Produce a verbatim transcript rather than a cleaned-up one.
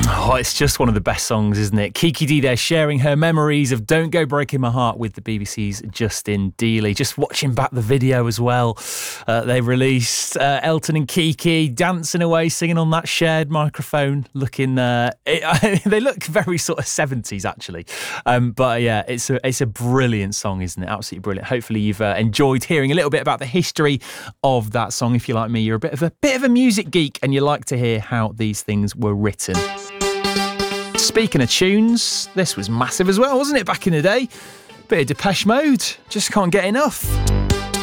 Oh, it's just one of the best songs, isn't it? Kiki Dee there sharing her memories of Don't Go Breaking My Heart with the B B C's Justin Dealey. Just watching back the video as well. Uh, they released uh, Elton and Kiki dancing away, singing on that shared microphone, looking... Uh, it, they look very sort of seventies, actually. Um, but yeah, it's a, it's a brilliant song, isn't it? Absolutely brilliant. Hopefully you've uh, enjoyed hearing a little bit about the history of that song. If you're like me, you're a bit of a bit of a music geek and you like to hear how these things were written. Speaking of tunes, this was massive as well, wasn't it, back in the day? Bit of Depeche Mode, just can't get enough.